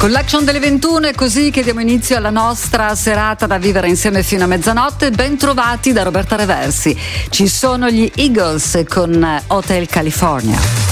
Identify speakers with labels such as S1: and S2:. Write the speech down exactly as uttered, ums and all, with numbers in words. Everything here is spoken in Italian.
S1: Collection delle ventuno è così che diamo inizio alla nostra serata da vivere insieme fino a mezzanotte. Ben trovati da Roberta Reversi. Ci sono gli Eagles con Hotel California.